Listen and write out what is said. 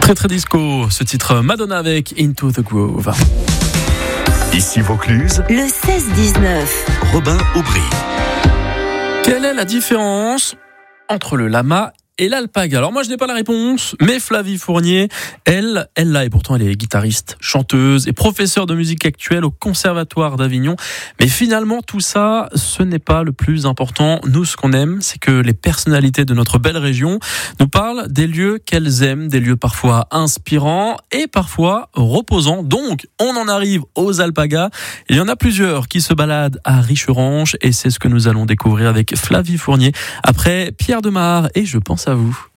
Très très disco, ce titre Madonna avec Into the Groove. Ici Vaucluse, le 16-19. Robin Aubry. Quelle est la différence entre le lama et l'alpaga? Alors moi je n'ai pas la réponse, mais Flavie Fournier, elle l'a, et pourtant elle est guitariste, chanteuse et professeure de musique actuelle au Conservatoire d'Avignon. Mais finalement tout ça, ce n'est pas le plus important. Nous, ce qu'on aime, c'est que les personnalités de notre belle région nous parlent des lieux qu'elles aiment, des lieux parfois inspirants et parfois reposants. Donc on en arrive aux alpagas. Il y en a plusieurs qui se baladent à Richerange et c'est ce que nous allons découvrir avec Flavie Fournier après Pierre Demar et Je pense à vous.